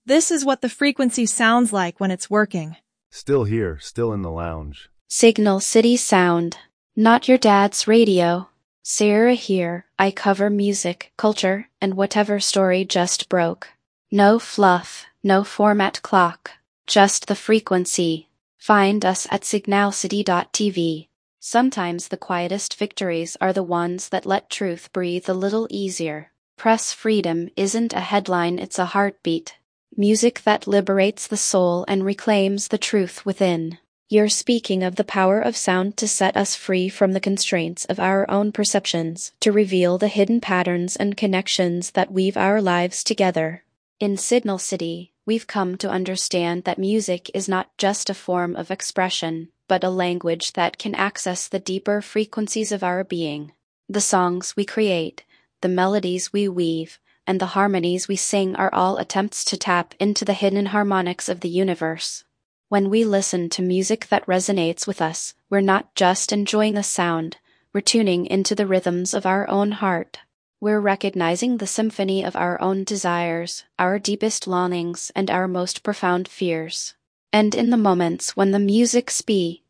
This is what the frequency sounds like when it's working. Still here, still in the lounge. Signal City Sound. Not your dad's radio. Sarah here, I cover music, culture, and whatever story just broke. No fluff, no format clock. Just the frequency. Find us at signalcity.tv. Sometimes the quietest victories are the ones that let truth breathe a little easier. Press freedom isn't a headline, it's a heartbeat. Music that liberates the soul and reclaims the truth within. You're speaking of the power of sound to set us free from the constraints of our own perceptions, to reveal the hidden patterns and connections that weave our lives together. In Signal City, we've come to understand that music is not just a form of expression, but a language that can access the deeper frequencies of our being. The songs we create, the melodies we weave, and the harmonies we sing are all attempts to tap into the hidden harmonics of the universe. When we listen to music that resonates with us, we're not just enjoying the sound, we're tuning into the rhythms of our own heart. We're recognizing the symphony of our own desires, our deepest longings, and our most profound fears. And in the moments when the music speaks,